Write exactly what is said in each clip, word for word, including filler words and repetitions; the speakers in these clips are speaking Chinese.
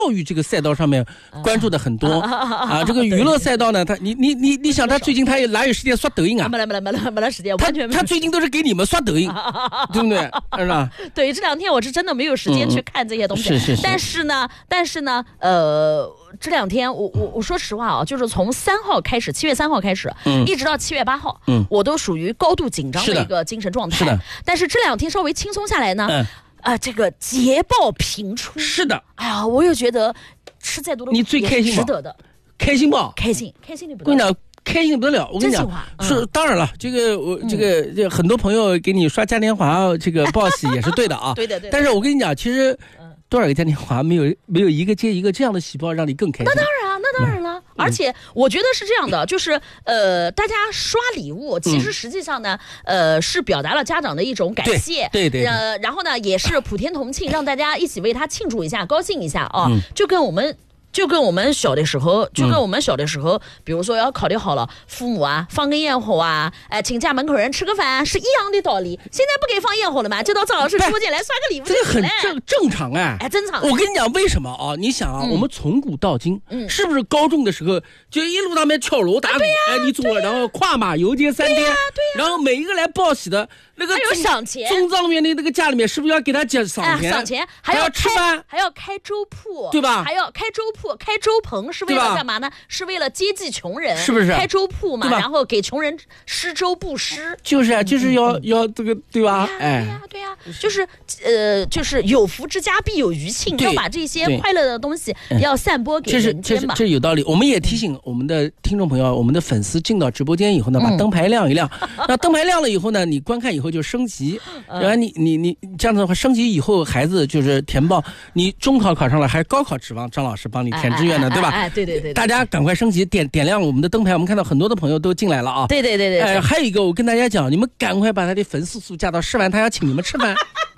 育这个赛道上面关注的很多啊。这个娱乐赛道呢，他你你你你想，他最近他也哪有时间刷抖音啊？ 没了没了没了没了时间，完全没有。他最近都是给你们刷抖音，对不对？是吧？ 对，这两天我是真的没有时间去看这些东西。 是是是。 但是呢，但是呢，呃，这两天我我我说实话啊，就是从三号开始，七月三号开始，嗯，一直到七月八号，嗯，我都属于高度紧张的一个精神状态。 是的。 但是这两天稍微轻松下来呢，嗯。啊、呃，这个捷报频出， 是的。 哎呀，我又觉得吃再多的你最开心值得的， 开心不？ 开心，开心的不得了。 我跟你讲，开心的不得了。我跟你讲，是、嗯、当然了，这个我、嗯、这个这很多朋友给你刷嘉年华这个报喜也是对的啊。 对的对的。 但是我跟你讲，其实多少个嘉年华没有没有一个接一个这样的喜报让你更开心。 那当然啊，那当然了。嗯、而且我觉得是这样的，就是呃，大家刷礼物，其实实际上呢，嗯、呃，是表达了家长的一种感谢， 对 对, 对。 呃，然后呢，也是普天同庆，让大家一起为他庆祝一下，高兴一下啊，嗯、就跟我们。就跟我们小的时候，就跟我们小的时候，嗯、比如说要考虑好了，父母啊放个焰火啊，哎，请家门口人吃个饭，是一样的道理。现在不给放焰火了嘛，就到张老师直播间来刷个礼物， 这个很正正常哎， 哎，正常。 我跟你讲，为什么啊？你想啊，嗯、我们从古到今，嗯，是不是高中的时候就一路上面敲锣打鼓，哎，你做，然后跨马游街三天， 对呀， 然后每一个来报喜的。那个还有赏钱， 中状元的那个家里面是不是要给他奖赏钱？ 哎、赏钱，还要吃饭， 还要开粥铺， 对吧？ 还要开粥铺、开粥棚，是为了干嘛呢？是为了接济穷人， 是不是？ 开粥铺嘛，然后给穷人施粥布施。 就是啊，就是要、嗯、要这个，对吧？ 哎，对呀、啊，对呀、啊，就是呃，就是有福之家必有余庆，要把这些快乐的东西要散播给人间嘛。 这是有道理。我们也提醒我们的听众朋友，我们的粉丝进到直播间以后呢，把灯牌亮一亮。那灯牌亮了以后呢，你观看以后就升级。然后你你你这样子的话，升级以后孩子就是填报，你中考考上了，还是高考指望张老师帮你填志愿呢，对吧？ 哎，对对对， 大家赶快升级，点点亮我们的灯牌。我们看到很多的朋友都进来了啊。 对对对对。 哎，还有一个，我跟大家讲，你们赶快把他的粉丝数加到十万，他要请你们吃饭。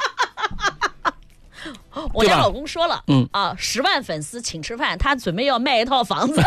我家老公说了，嗯啊，十万粉丝请吃饭，他准备要卖一套房子。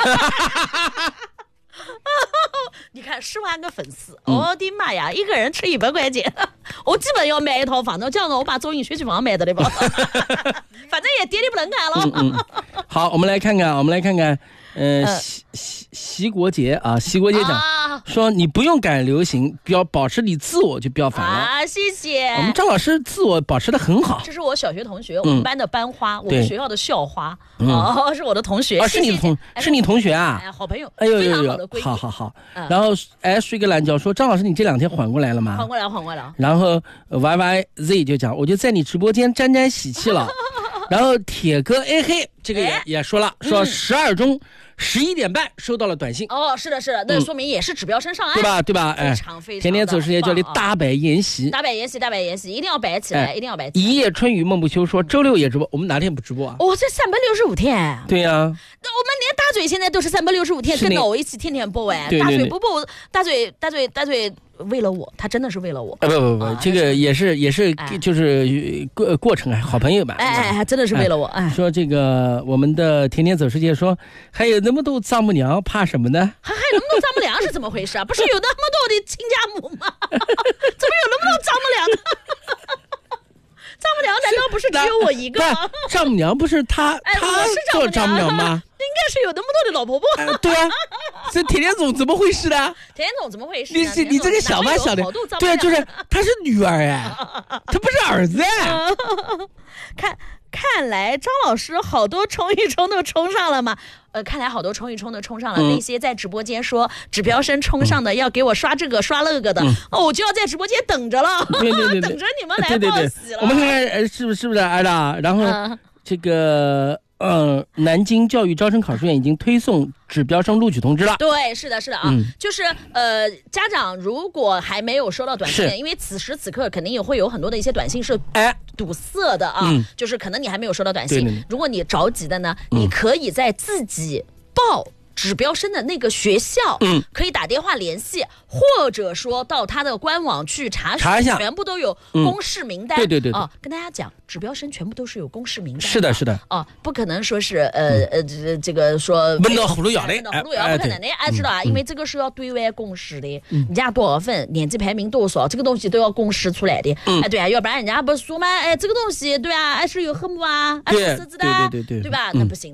你看十万个粉丝，我、嗯、的妈呀，一个人吃一百块钱，我基本要买一套房子。这样子我把中影学区房买的对吧？反正也跌的不能看了。 嗯嗯、好，我们来看看，我们来看看，呃，呃习习习国杰啊，习国杰讲、啊、说你不用赶流行，要保持你自我，就不要烦了啊。谢谢。 我们张老师自我保持的很好。 这是我小学同学，我们班的班花，嗯、我们学校的校花。哦，是我的同学。 啊，是你的同，是你同学啊？ 哎，好朋友。 哎呦呦呦， 好好好。嗯、然后，哎，睡个懒觉说，张老师，你这两天缓过来了吗？ 缓过来，缓过来。 然后 Y Y Z 就讲，我就在你直播间沾沾喜气了。然后铁哥 A 黑这个也、哎、也说了，说十二中十一点半收到了短信。 哦，是的，是的，那说明也是指标升上岸， 对吧？对吧？ 非常非常。 天天走时间叫你大摆筵席， 大摆筵席，大摆筵席，一定要摆起来，一定要摆起来。 一夜春雨梦不休说周六也直播，我们哪天不直播啊？ 哦，这三百六十五天。 对呀、啊。 那我们连大嘴现在都是三百六十五天跟着我一起天天播哎， 对对对大嘴不播，大嘴大嘴大嘴。为了我，他真的是为了我。 啊、不不不，啊、这个也是也是、哎、就是过过程啊，好朋友们。 哎哎，真的是为了我。哎， 说这个我们的甜甜走世界说，还有那么多丈母娘，怕什么呢？ 还还有那么多丈母娘是怎么回事啊？不是有那么多的亲家母吗？怎么有那么多丈母娘呢？丈母娘难道不是只有我一个吗？ 丈母娘不是他， 哎、 他做丈母娘吗？ 应该是有那么多的老婆婆。 哎、对啊，这甜甜总怎么回事呢？ 甜甜总怎么回事呢？你你这个小吧小的，对啊，就是她是女儿哎，她不是儿子哎。 看看来张老师好多冲一冲都冲上了嘛。呃，看来好多冲一冲的冲上了、嗯，那些在直播间说指标生冲上的、嗯、要给我刷这个刷那个的、嗯，哦，我就要在直播间等着了， 对对对对等着你们来报喜了。 我们看看是不是是不是挨了？然后、嗯、这个呃，南京教育招生考试院已经推送指标生录取通知了。 对，是的，是的啊，嗯、就是呃，家长如果还没有收到短信，因为此时此刻肯定也会有很多的一些短信是哎堵塞的啊、嗯，就是可能你还没有收到短信。对对对，如果你着急的呢、嗯，你可以在自己报指标生的那个学校，嗯，可以打电话联系，或者说到他的官网去查询， 查一下， 全部都有公示名单。 嗯、对对对啊，跟大家讲，指标生全部都是有公示名单的。 是的，是的。 啊，不可能说是呃、嗯、呃这这个说问到葫芦咬的， 问到葫芦咬不可能的，哎，知道啊、嗯？因为这个是要对外公示的，嗯、人家多少分，年级排名多少，这个东西都要公示出来的。嗯、哎，对啊，要不然人家不说嘛，哎，这个东西对啊，哎是有和睦啊，哎是狮子的， 对对对对， 对吧？ 嗯、 那不行。